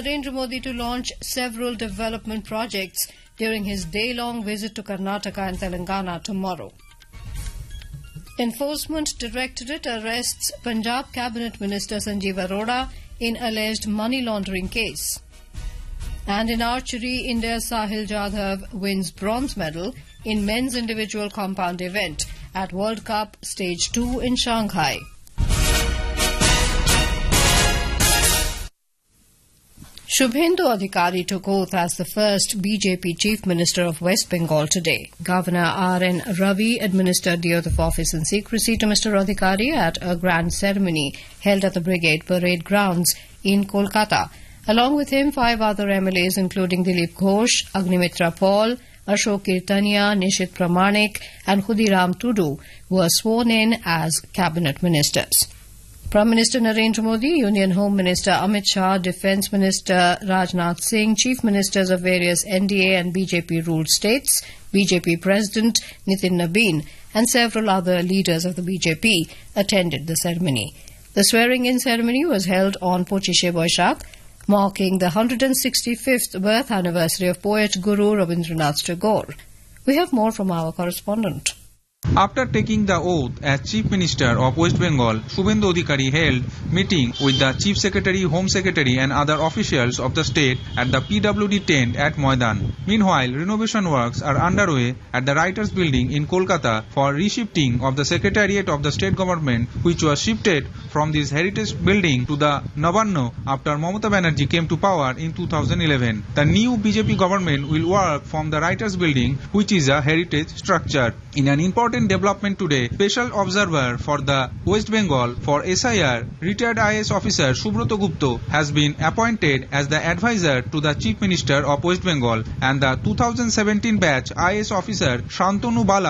Narendra Modi to launch several development projects during his day-long visit to Karnataka and Telangana tomorrow. Enforcement Directorate arrests Punjab Cabinet Minister Sanjeev Arora in alleged money laundering case. And in archery, India's Sahil Jadhav wins bronze medal in men's individual compound event at World Cup Stage 2 in Shanghai. Shubhendu Adhikari took oath as the first BJP Chief Minister of West Bengal today. Governor R.N. Ravi administered the oath of office in secrecy to Mr. Adhikari at a grand ceremony held at the Brigade Parade Grounds in Kolkata. Along with him, 5 other MLAs including Dilip Ghosh, Agnimitra Paul, Ashok Kirtania, Nishit Pramanik and Khudiram Tudu were sworn in as cabinet ministers. Prime Minister Narendra Modi, Union Home Minister Amit Shah, Defence Minister Rajnath Singh, Chief Ministers of various NDA and BJP-ruled states, BJP President Nitin Nabin and several other leaders of the BJP attended the ceremony. The swearing-in ceremony was held on Pochishe Boishakh, marking the 165th birth anniversary of poet Guru Rabindranath Tagore. We have more from our correspondent. After taking the oath as Chief Minister of West Bengal, Shubhendu Adhikari held meeting with the Chief Secretary, Home Secretary and other officials of the state at the PWD tent at Maidan. Meanwhile, renovation works are underway at the Writers' Building in Kolkata for reshifting of the Secretariat of the state government, which was shifted from this heritage building to the Nabanno after Mamata Banerjee came to power in 2011. The new BJP government will work from the Writers' Building, which is a heritage structure. In an important development today, special observer for the West Bengal for SIR, retired IAS officer Subroto Gupta has been appointed as the advisor to the Chief Minister of West Bengal, and the 2017 batch IAS officer Shantanu Bala